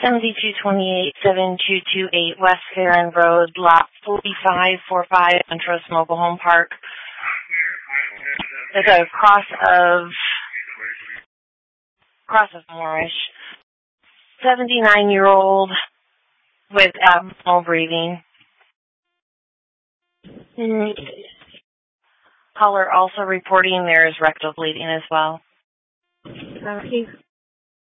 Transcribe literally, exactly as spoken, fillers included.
seventy-two twenty-eight, seven two two eight West Farron Road, lot forty-five forty-five, Montrose Mobile Home Park. It's a cross of, cross of Moorish. seventy-nine-year-old with abnormal breathing. Mm-hmm. Caller also reporting there is rectal bleeding as well. Okay.